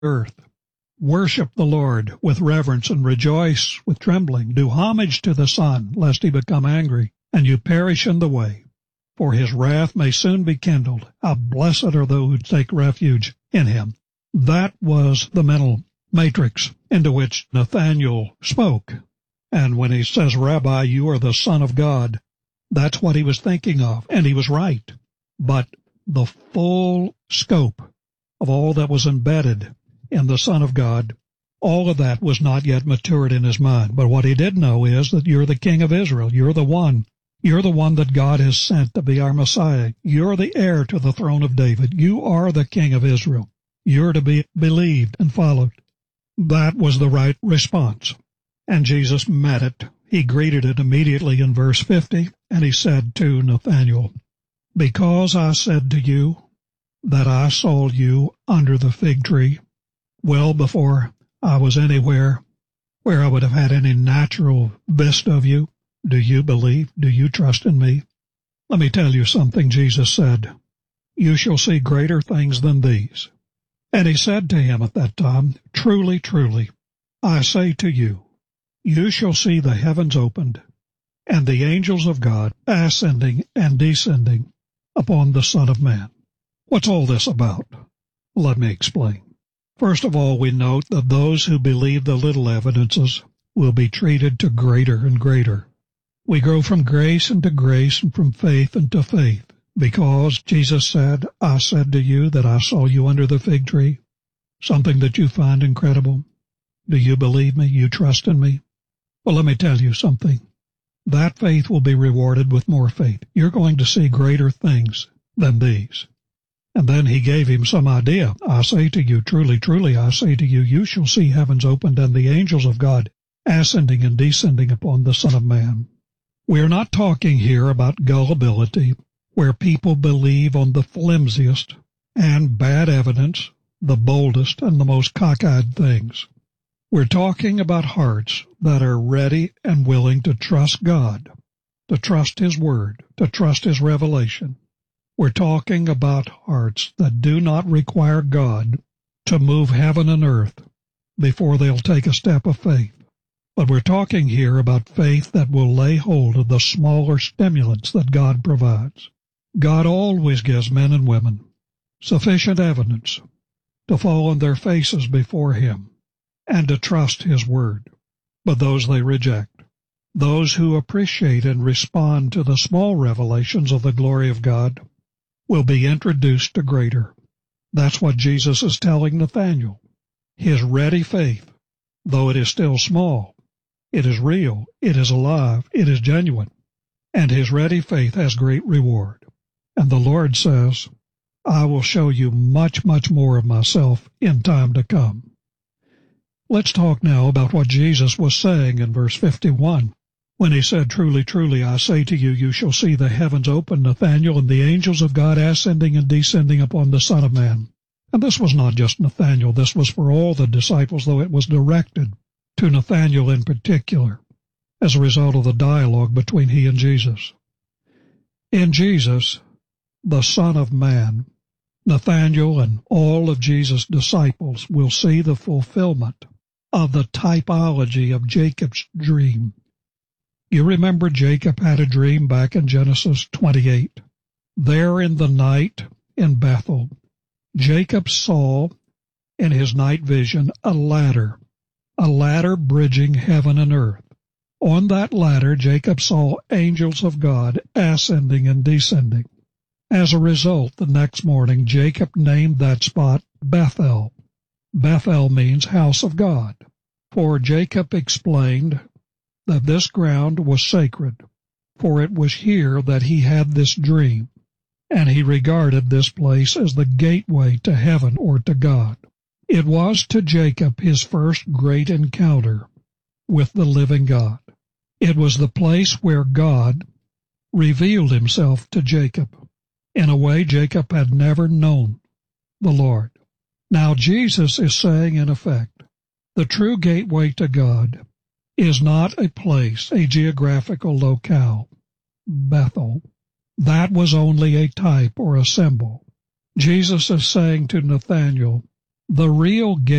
earth. Worship the Lord with reverence and rejoice with trembling. Do homage to the Son, lest he become angry, and you perish in the way. For his wrath may soon be kindled. How blessed are those who take refuge in him. That was the mental matrix into which Nathanael spoke. And when he says, Rabbi, you are the Son of God, that's what he was thinking of, and he was right. But the full scope of all that was embedded in the Son of God, all of that was not yet matured in his mind. But what he did know is that you're the King of Israel. You're the one. You're the one that God has sent to be our Messiah. You're the heir to the throne of David. You are the King of Israel. You're to be believed and followed. That was the right response. And Jesus met it. He greeted it immediately in verse 50, and he said to Nathanael, Because I said to you that I saw you under the fig tree, well before I was anywhere where I would have had any natural vista of you, do you believe? Do you trust in me? Let me tell you something, Jesus said. You shall see greater things than these. And he said to him at that time, Truly, truly, I say to you, you shall see the heavens opened, and the angels of God ascending and descending upon the Son of Man. What's all this about? Let me explain. First of all, we note that those who believe the little evidences will be treated to greater and greater. We grow from grace into grace and from faith into faith, because Jesus said, I said to you that I saw you under the fig tree, something that you find incredible. Do you believe me? You trust in me? Well, let me tell you something. That faith will be rewarded with more faith. You're going to see greater things than these. And then he gave him some idea. I say to you, truly, truly, I say to you, you shall see heavens opened and the angels of God ascending and descending upon the Son of Man. We are not talking here about gullibility, where people believe on the flimsiest and bad evidence, the boldest and the most cockeyed things. We're talking about hearts that are ready and willing to trust God, to trust His Word, to trust His revelation. We're talking about hearts that do not require God to move heaven and earth before they'll take a step of faith. But we're talking here about faith that will lay hold of the smaller stimulants that God provides. God always gives men and women sufficient evidence to fall on their faces before Him and to trust His Word. But those they reject, those who appreciate and respond to the small revelations of the glory of God, will be introduced to greater. That's what Jesus is telling Nathanael. His ready faith, though it is still small, it is real, it is alive, it is genuine, and his ready faith has great reward. And the Lord says, I will show you much, much more of myself in time to come. Let's talk now about what Jesus was saying in verse 51, when he said, Truly, truly, I say to you, you shall see the heavens open, Nathanael, and the angels of God ascending and descending upon the Son of Man. And this was not just Nathanael, this was for all the disciples, though it was directed to Nathanael in particular, as a result of the dialogue between he and Jesus. In Jesus, the Son of Man, Nathanael and all of Jesus' disciples will see the fulfillment of the typology of Jacob's dream. You remember Jacob had a dream back in Genesis 28. There in the night in Bethel, Jacob saw in his night vision a ladder bridging heaven and earth. On that ladder, Jacob saw angels of God ascending and descending. As a result, the next morning, Jacob named that spot Bethel. Bethel means house of God, for Jacob explained that this ground was sacred, for it was here that he had this dream, and he regarded this place as the gateway to heaven or to God. It was to Jacob his first great encounter with the living God. It was the place where God revealed himself to Jacob in a way Jacob had never known the Lord. Now Jesus is saying, in effect, the true gateway to God is not a place, a geographical locale, Bethel. That was only a type or a symbol. Jesus is saying to Nathanael, The real